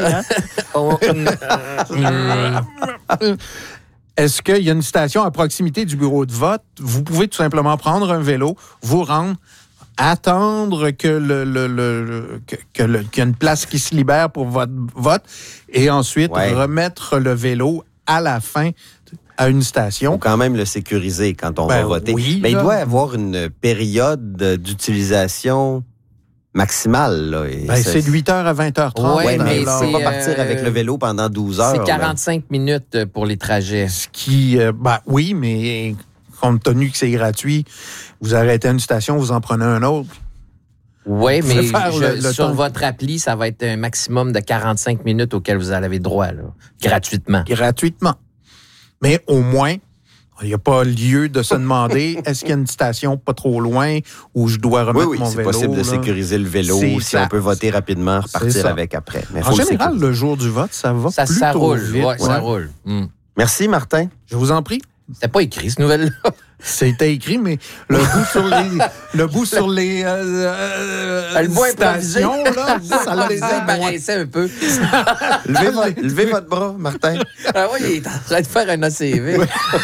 Est-ce qu'il y a une station à proximité du bureau de vote? Vous pouvez tout simplement prendre un vélo, vous rendre, attendre qu'il y ait une place qui se libère pour votre vote et ensuite remettre le vélo à la fin à une station. Il faut quand même le sécuriser quand on va voter. Oui, mais il doit y avoir une période d'utilisation maximale. Là, c'est de 8h à 20h30. Oui, mais il ne faut pas partir avec le vélo pendant 12 heures. C'est 45 minutes pour les trajets. Ce qui, oui, mais compte tenu que c'est gratuit, vous arrêtez à une station, vous en prenez un autre. Oui, mais sur votre appli, ça va être un maximum de 45 minutes auquel vous avez droit, là, gratuitement. Gratuitement. Mais au moins, il n'y a pas lieu de se demander est-ce qu'il y a une station pas trop loin où je dois remettre mon vélo. Oui, c'est possible de sécuriser le vélo si on peut voter rapidement, repartir avec après. Mais en général, le jour du vote, ça va plutôt ça roule, vite. Ça roule. Merci, Martin. Je vous en prie. C'était pas écrit, cette nouvelle-là. C'était écrit, mais le bout sur les le bout stations, là, ça l'a débarrassé un peu. Levez votre bras, Martin. Ah oui, il est en train de faire un ACV.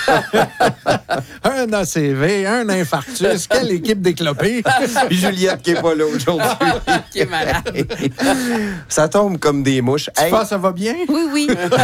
Un ACV, un infarctus, quelle équipe d'éclopés. Puis Juliette qui n'est pas là aujourd'hui. Qui est malade. Ça tombe comme des mouches. Ça va bien? Oui.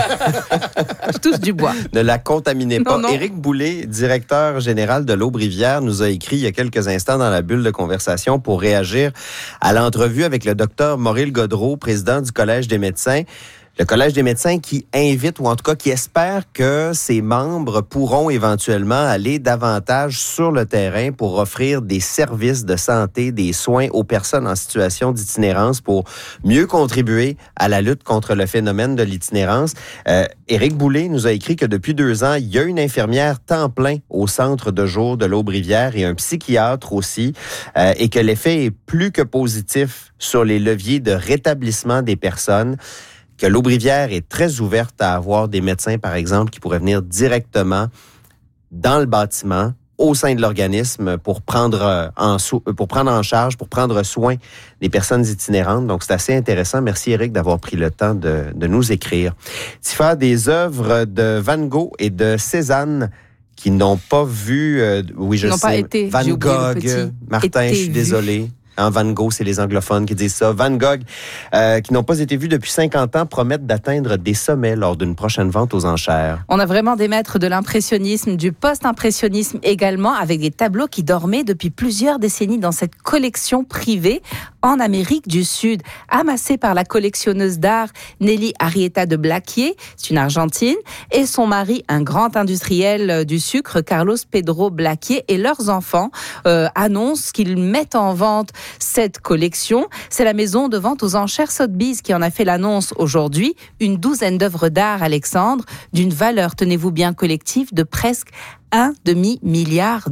Je touche du bois. Ne la contaminez pas. Non. Éric Boulay, directeur général de l'Aube-Rivière, nous a écrit il y a quelques instants dans la bulle de conversation pour réagir à l'entrevue avec le docteur Maurice Godreau, président du Collège des médecins. Le Collège des médecins qui invite, ou en tout cas qui espère que ses membres pourront éventuellement aller davantage sur le terrain pour offrir des services de santé, des soins aux personnes en situation d'itinérance pour mieux contribuer à la lutte contre le phénomène de l'itinérance. Éric Boulay nous a écrit que depuis 2 ans, il y a une infirmière temps plein au centre de jour de l'Aube-Rivière et un psychiatre aussi, et que l'effet est plus que positif sur les leviers de rétablissement des personnes. Que l'Aube-Rivière est très ouverte à avoir des médecins, par exemple, qui pourraient venir directement dans le bâtiment, au sein de l'organisme, pour prendre en charge, pour prendre soin des personnes itinérantes. Donc, c'est assez intéressant. Merci, Éric, d'avoir pris le temps de nous écrire. Tifa, des œuvres de Van Gogh et de Cézanne qui n'ont pas vu... pas été. Van Gogh. Martin, je suis désolé. Van Gogh, c'est les anglophones qui disent ça. Van Gogh, qui n'ont pas été vus depuis 50 ans, promettent d'atteindre des sommets lors d'une prochaine vente aux enchères. On a vraiment des maîtres de l'impressionnisme, du post-impressionnisme également, avec des tableaux qui dormaient depuis plusieurs décennies dans cette collection privée en Amérique du Sud, amassée par la collectionneuse d'art Nelly Arrieta de Blaquier, c'est une Argentine, et son mari, un grand industriel du sucre, Carlos Pedro Blaquier, et leurs enfants annoncent qu'ils mettent en vente cette collection. C'est la maison de vente aux enchères Sotheby's qui en a fait l'annonce aujourd'hui. Une 12aine d'œuvres d'art, Alexandre, d'une valeur, tenez-vous bien, collective de presque $1,5 milliard.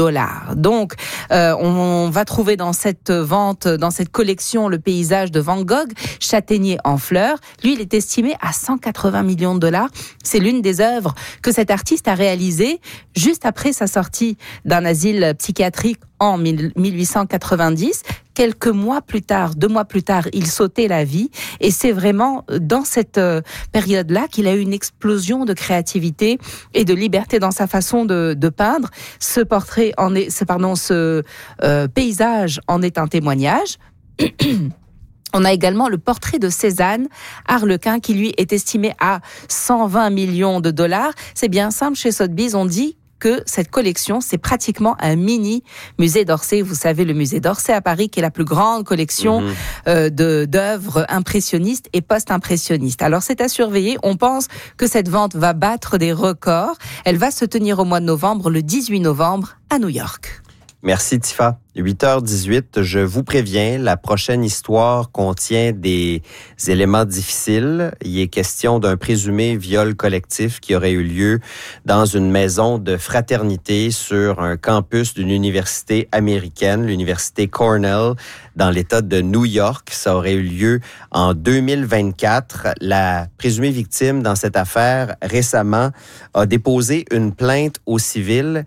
Donc, on va trouver dans cette vente, dans cette collection, le paysage de Van Gogh, châtaignier en fleurs. Lui, il est estimé à $180 millions. C'est l'une des œuvres que cet artiste a réalisées juste après sa sortie d'un asile psychiatrique en 1890. Quelques mois plus tard, 2 mois plus tard, il sautait la vie. Et c'est vraiment dans cette période-là qu'il a eu une explosion de créativité et de liberté dans sa façon de peindre. Ce paysage en est un témoignage. On a également le portrait de Cézanne, Arlequin, qui lui est estimé à $120 millions. C'est bien simple, chez Sotheby's, on dit que cette collection, c'est pratiquement un mini musée d'Orsay. Vous savez, le musée d'Orsay à Paris, qui est la plus grande collection d'œuvres impressionnistes et post-impressionnistes. Alors, c'est à surveiller. On pense que cette vente va battre des records. Elle va se tenir au mois de novembre, le 18 novembre, à New York. Merci, Tifa. 8h18, je vous préviens, la prochaine histoire contient des éléments difficiles. Il est question d'un présumé viol collectif qui aurait eu lieu dans une maison de fraternité sur un campus d'une université américaine, l'université Cornell, dans l'État de New York. Ça aurait eu lieu en 2024. La présumée victime dans cette affaire, récemment, a déposé une plainte au civil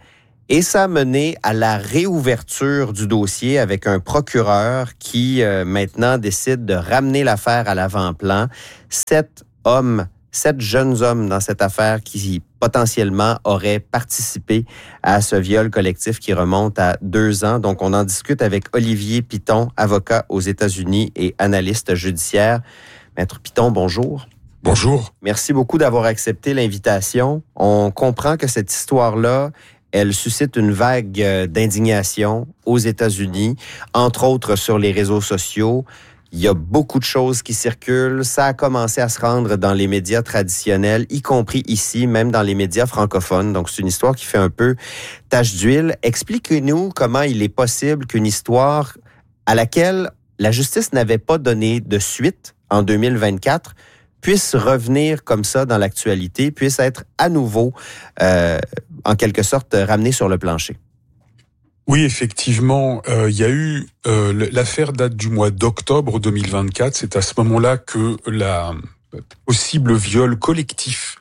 Et ça a mené à la réouverture du dossier avec un procureur qui maintenant décide de ramener l'affaire à l'avant-plan. 7 jeunes hommes dans cette affaire qui potentiellement auraient participé à ce viol collectif qui remonte à 2 ans. Donc, on en discute avec Olivier Piton, avocat aux États-Unis et analyste judiciaire. Maître Piton, bonjour. Bonjour. Merci beaucoup d'avoir accepté l'invitation. On comprend que cette histoire-là, elle suscite une vague d'indignation aux États-Unis, entre autres sur les réseaux sociaux. Il y a beaucoup de choses qui circulent. Ça a commencé à se rendre dans les médias traditionnels, y compris ici, même dans les médias francophones. Donc, c'est une histoire qui fait un peu tache d'huile. Expliquez-nous comment il est possible qu'une histoire à laquelle la justice n'avait pas donné de suite en 2024 puisse revenir comme ça dans l'actualité, puisse être à nouveau, en quelque sorte, ramenée sur le plancher. Oui, effectivement, il y a eu l'affaire date du mois d'octobre 2024. C'est à ce moment-là que la possible viol collectif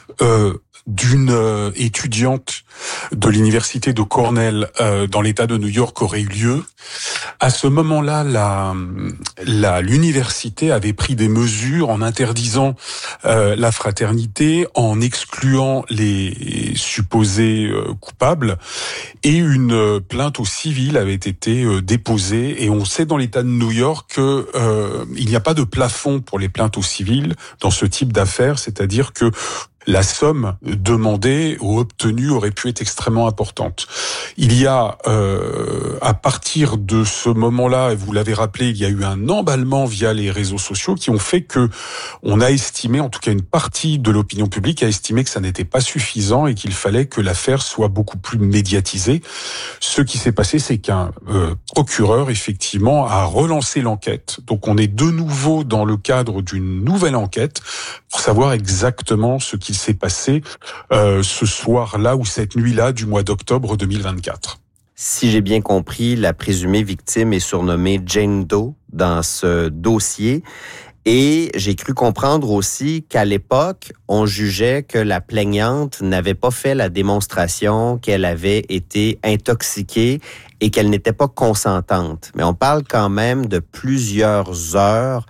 d'une étudiante de l'université de Cornell dans l'État de New York aurait eu lieu. À ce moment-là, l'université avait pris des mesures en interdisant la fraternité, en excluant les supposés coupables, et une plainte au civil avait été déposée. Et on sait dans l'État de New York que il n'y a pas de plafond pour les plaintes au civil dans ce type d'affaires, c'est-à-dire que la somme demandée ou obtenue aurait pu être extrêmement importante. Il y a, à partir de ce moment-là, et vous l'avez rappelé, il y a eu un emballement via les réseaux sociaux qui ont fait que on a estimé, en tout cas une partie de l'opinion publique a estimé que ça n'était pas suffisant et qu'il fallait que l'affaire soit beaucoup plus médiatisée. Ce qui s'est passé, c'est qu'un procureur, effectivement, a relancé l'enquête. Donc on est de nouveau dans le cadre d'une nouvelle enquête pour savoir exactement ce qui s'est passé ce soir-là ou cette nuit-là du mois d'octobre 2024. Si j'ai bien compris, la présumée victime est surnommée Jane Doe dans ce dossier. Et j'ai cru comprendre aussi qu'à l'époque, on jugeait que la plaignante n'avait pas fait la démonstration qu'elle avait été intoxiquée et qu'elle n'était pas consentante. Mais on parle quand même de plusieurs heures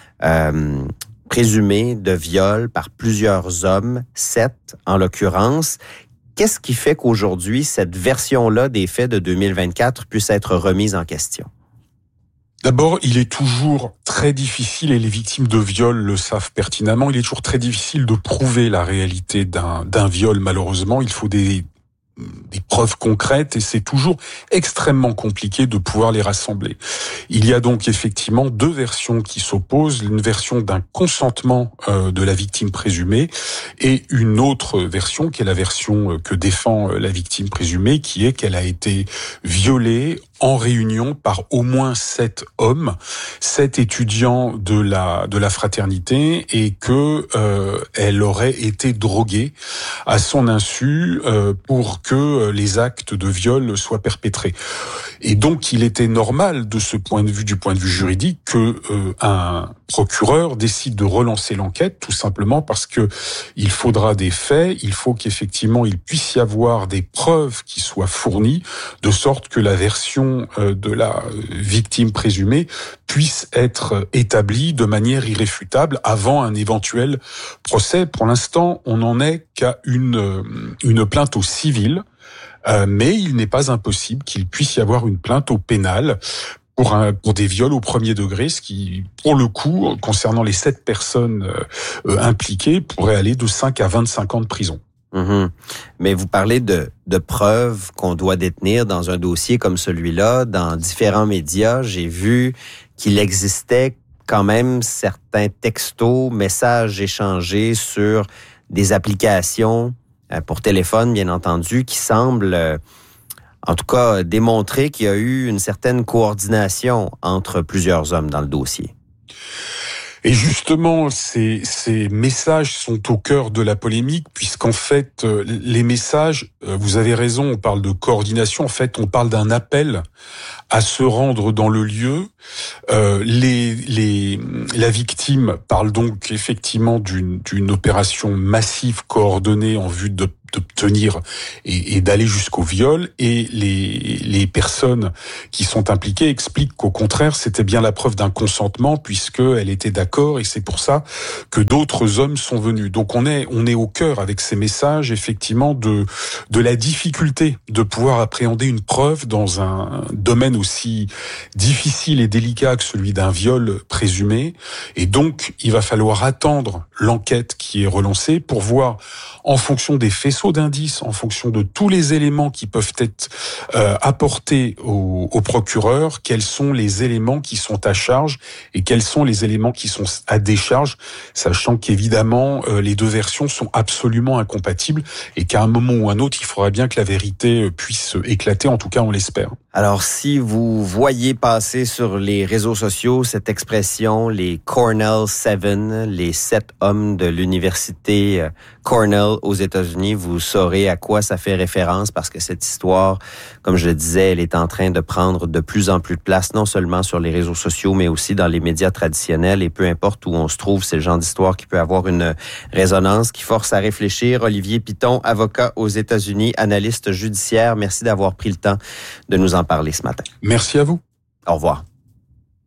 présumé de viol par plusieurs hommes, 7 en l'occurrence. Qu'est-ce qui fait qu'aujourd'hui, cette version-là des faits de 2024 puisse être remise en question? D'abord, il est toujours très difficile, et les victimes de viol le savent pertinemment, il est toujours très difficile de prouver la réalité d'un viol, malheureusement. Il faut des preuves concrètes et c'est toujours extrêmement compliqué de pouvoir les rassembler. Il y a donc effectivement 2 versions qui s'opposent, une version d'un consentement de la victime présumée et une autre version qui est la version que défend la victime présumée, qui est qu'elle a été violée en réunion par au moins 7 hommes, 7 étudiants de la fraternité, et que elle aurait été droguée à son insu pour que les actes de viol soient perpétrés. Et donc, il était normal de ce point de vue, du point de vue juridique, que un procureur décide de relancer l'enquête, tout simplement parce que il faudra des faits, il faut qu'effectivement il puisse y avoir des preuves qui soient fournies, de sorte que la version de la victime présumée puisse être établie de manière irréfutable avant un éventuel procès. Pour l'instant, on n'en est qu'à une plainte au civil, mais il n'est pas impossible qu'il puisse y avoir une plainte au pénal pour des viols au premier degré, ce qui, pour le coup, concernant les 7 personnes impliquées, pourrait aller de 5 à 25 ans de prison. Mm-hmm. Mais vous parlez de preuves qu'on doit détenir dans un dossier comme celui-là. Dans différents médias, j'ai vu qu'il existait quand même certains textos, messages échangés sur des applications pour téléphone, bien entendu, qui semblent, en tout cas, démontrer qu'il y a eu une certaine coordination entre plusieurs hommes dans le dossier. Et justement, ces messages sont au cœur de la polémique, puisqu'en fait, les messages, vous avez raison, on parle de coordination, en fait, on parle d'un appel à se rendre dans le lieu. La victime parle donc effectivement d'une opération massive coordonnée en vue d'obtenir et d'aller jusqu'au viol. Et les personnes qui sont impliquées expliquent qu'au contraire, c'était bien la preuve d'un consentement puisqu'elle était d'accord, et c'est pour ça que d'autres hommes sont venus. Donc on est au cœur avec ces messages, effectivement, de la difficulté de pouvoir appréhender une preuve dans un domaine aussi difficile et délicat que celui d'un viol présumé. Et donc, il va falloir attendre l'enquête qui est relancée pour voir, en fonction des faisceaux d'indices, en fonction de tous les éléments qui peuvent être apportés au procureur, quels sont les éléments qui sont à charge et quels sont les éléments qui sont à décharge, sachant qu'évidemment, les deux versions sont absolument incompatibles et qu'à un moment ou un autre, il faudra bien que la vérité puisse éclater, en tout cas, on l'espère. Alors, si vous voyez passer sur les réseaux sociaux cette expression, les Cornell 7, les 7 hommes de l'université Cornell aux États-Unis, vous saurez à quoi ça fait référence, parce que cette histoire, comme je le disais, elle est en train de prendre de plus en plus de place, non seulement sur les réseaux sociaux, mais aussi dans les médias traditionnels. Et peu importe où on se trouve, c'est le genre d'histoire qui peut avoir une résonance, qui force à réfléchir. Olivier Piton, avocat aux États-Unis, analyste judiciaire, merci d'avoir pris le temps de nous en parler ce matin. Merci à vous. Au revoir.